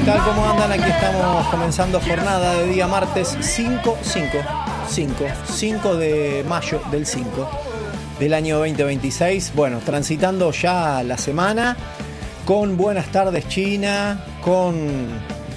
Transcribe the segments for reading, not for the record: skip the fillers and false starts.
tal? ¿Cómo andan? Aquí estamos comenzando jornada de día martes 5 de mayo del 5 del año 2026. Bueno, transitando ya la semana con Buenas tardes China, con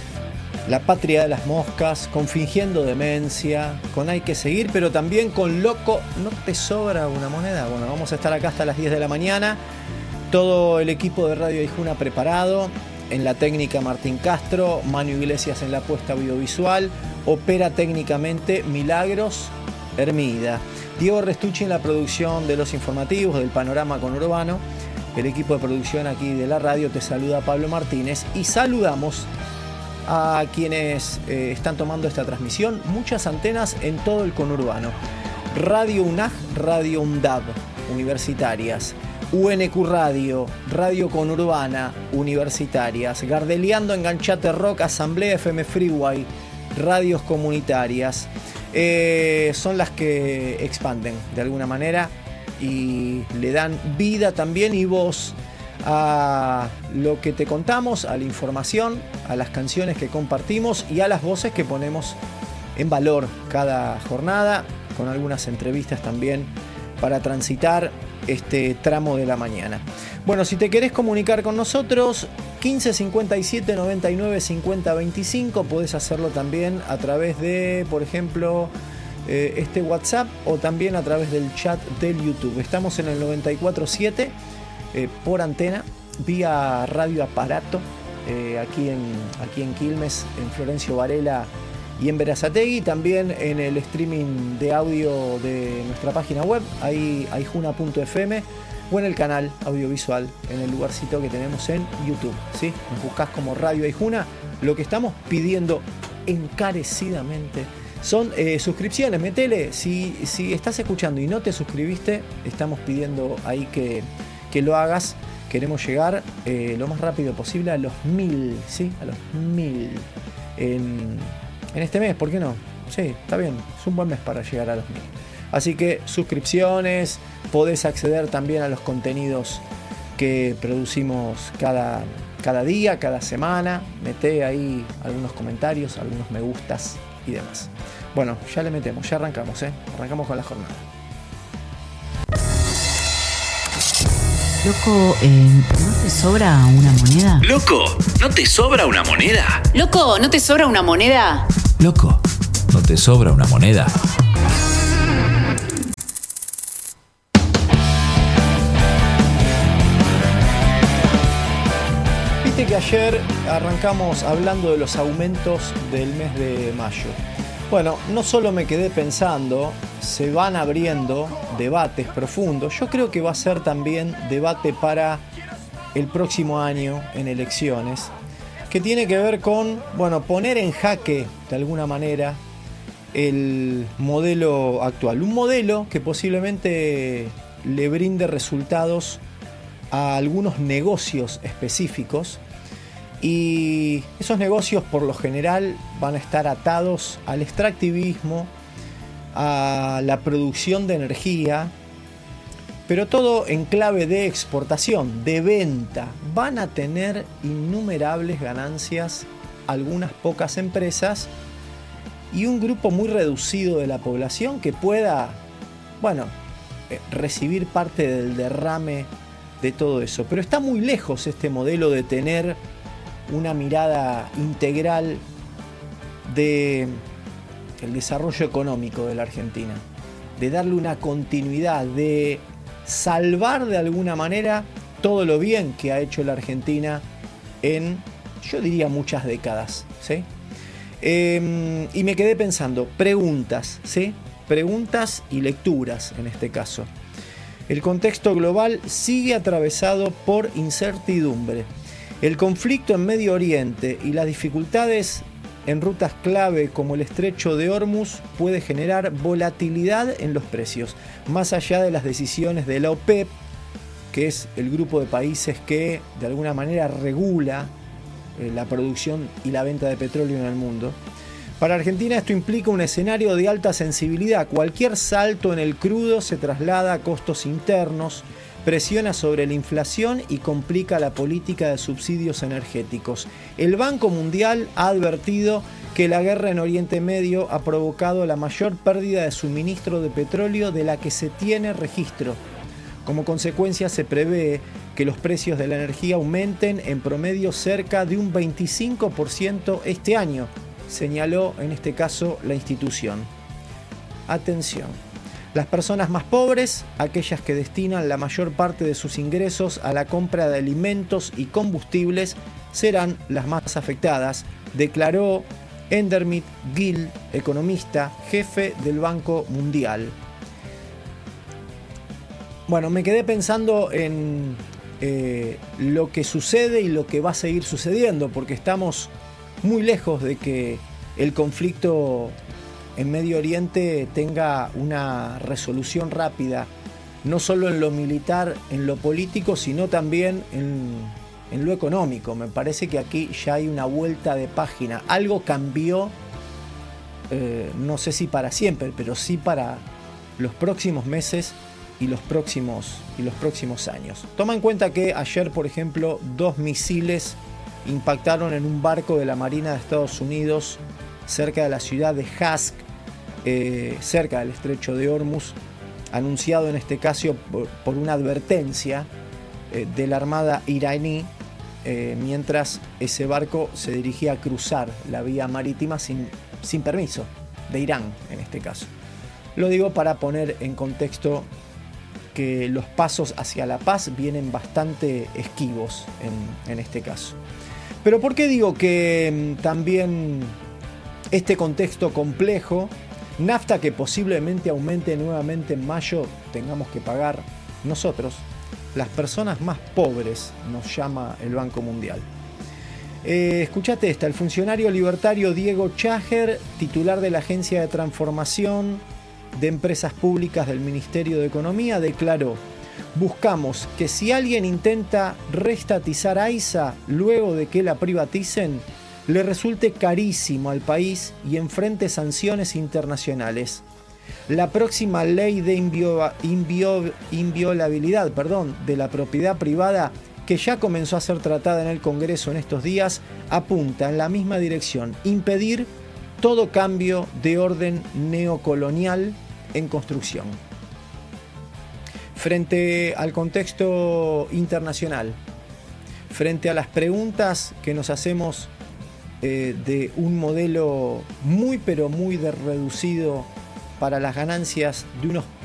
La patria de las moscas, con Fingiendo demencia, con Hay que seguir, pero también con Loco, ¿no te sobra una moneda? Bueno, vamos a estar acá hasta las 10 de la mañana. Todo el equipo de Radio Aijuna preparado. En la técnica Martín Castro, Manu Iglesias en la puesta audiovisual, opera técnicamente Milagros Hermida, Diego Restucci en la producción de los informativos del Panorama Conurbano. El equipo de producción aquí de la radio, te saluda Pablo Martínez y saludamos a quienes están tomando esta transmisión. Muchas antenas en todo el conurbano: Radio UNAG, Radio UNDAB, universitarias; UNQ Radio, Radio Conurbana, universitarias; Gardeliando, Enganchate Rock, Asamblea FM Freeway, radios comunitarias. Son las que expanden de alguna manera y le dan vida también y voz a lo que te contamos, a la información, a las canciones que compartimos y a las voces que ponemos en valor cada jornada, con algunas entrevistas también para transitar este tramo de la mañana. Bueno, si te querés comunicar con nosotros, 15 57 99 50 25, podés hacerlo también a través de, por ejemplo, este WhatsApp, o también a través del chat del YouTube. Estamos en el 94.7 por antena, vía Radio Aparato, aquí en Quilmes, en Florencio Varela y en Berazategui, también en el streaming de audio de nuestra página web, aijuna.fm, o en el canal audiovisual, en el lugarcito que tenemos en YouTube, ¿sí? Nos buscás como Radio Aijuna. Lo que estamos pidiendo encarecidamente son suscripciones. Metele, si estás escuchando y no te suscribiste, estamos pidiendo ahí que lo hagas. Queremos llegar lo más rápido posible a los 1000, ¿sí? A los 1000 en este mes, ¿por qué no? Sí, está bien, es un buen mes para llegar a los 1000. Así que suscripciones, podés acceder también a los contenidos que producimos cada día, cada semana. Meté ahí algunos comentarios, algunos me gustas y demás. Bueno, ya le metemos, ya arrancamos, arrancamos con la jornada. Loco, ¿no te sobra una moneda? Loco, ¿no te sobra una moneda? Loco, ¿no te sobra una moneda? Loco, ¿no te sobra una moneda? Viste que ayer arrancamos hablando de los aumentos del mes de mayo. Bueno, no solo me quedé pensando, se van abriendo debates profundos. Yo creo que va a ser también debate para el próximo año en elecciones, que tiene que ver con, bueno, poner en jaque de alguna manera el modelo actual. Un modelo que posiblemente le brinde resultados a algunos negocios específicos, y esos negocios por lo general van a estar atados al extractivismo, a la producción de energía, pero todo en clave de exportación, de venta. Van a tener innumerables ganancias algunas pocas empresas y un grupo muy reducido de la población que pueda, bueno, recibir parte del derrame de todo eso. Pero está muy lejos este modelo de tener una mirada integral del desarrollo económico de la Argentina, de darle una continuidad, de salvar de alguna manera todo lo bien que ha hecho la Argentina en, yo diría, muchas décadas, ¿sí? Y me quedé pensando, preguntas, ¿sí? Preguntas y lecturas en este caso. El contexto global sigue atravesado por incertidumbre. El conflicto en Medio Oriente y las dificultades en rutas clave como el estrecho de Hormuz puede generar volatilidad en los precios, más allá de las decisiones de la OPEP, que es el grupo de países que de alguna manera regula la producción y la venta de petróleo en el mundo. Para Argentina esto implica un escenario de alta sensibilidad. Cualquier salto en el crudo se traslada a costos internos, presiona sobre la inflación y complica la política de subsidios energéticos. El Banco Mundial ha advertido que la guerra en Oriente Medio ha provocado la mayor pérdida de suministro de petróleo de la que se tiene registro. Como consecuencia, se prevé que los precios de la energía aumenten en promedio cerca de un 25% este año, señaló en este caso la institución. Atención. Las personas más pobres, aquellas que destinan la mayor parte de sus ingresos a la compra de alimentos y combustibles, serán las más afectadas, declaró Endermit Gill, economista, jefe del Banco Mundial. Bueno, me quedé pensando en lo que sucede y lo que va a seguir sucediendo, porque estamos muy lejos de que el conflicto en Medio Oriente tenga una resolución rápida, no solo en lo militar, en lo político, sino también en lo económico. Me parece que aquí ya hay una vuelta de página. Algo cambió, no sé si para siempre, pero sí para los próximos meses y los próximos años. Toma en cuenta que ayer, por ejemplo, 2 misiles impactaron en un barco de la Marina de Estados Unidos cerca de la ciudad de Hask, cerca del estrecho de Hormuz, anunciado en este caso por una advertencia de la Armada iraní, mientras ese barco se dirigía a cruzar la vía marítima sin permiso de Irán en este caso. Lo digo para poner en contexto que los pasos hacia la paz vienen bastante esquivos en este caso. Pero ¿por qué digo que también este contexto complejo, nafta que posiblemente aumente nuevamente en mayo, tengamos que pagar nosotros, las personas más pobres, nos llama el Banco Mundial? Escuchate esta: el funcionario libertario Diego Chager, titular de la Agencia de Transformación de Empresas Públicas del Ministerio de Economía, declaró: buscamos que si alguien intenta reestatizar AISA luego de que la privaticen, le resulte carísimo al país y enfrente sanciones internacionales. La próxima ley de inviolabilidad de la propiedad privada, que ya comenzó a ser tratada en el Congreso en estos días, apunta en la misma dirección: impedir todo cambio de orden neocolonial en construcción. Frente al contexto internacional, frente a las preguntas que nos hacemos de un modelo muy pero muy reducido para las ganancias de unos